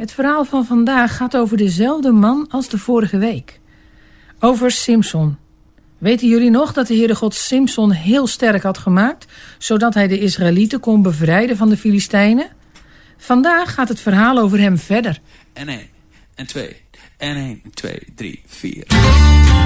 Het verhaal van vandaag gaat over dezelfde man als de vorige week. Over Simson. Weten jullie nog dat de Heere God Simson heel sterk had gemaakt, zodat hij de Israëlieten kon bevrijden van de Filistijnen? Vandaag gaat het verhaal over hem verder. En 1, en 2, en 1, 2, 3, 4.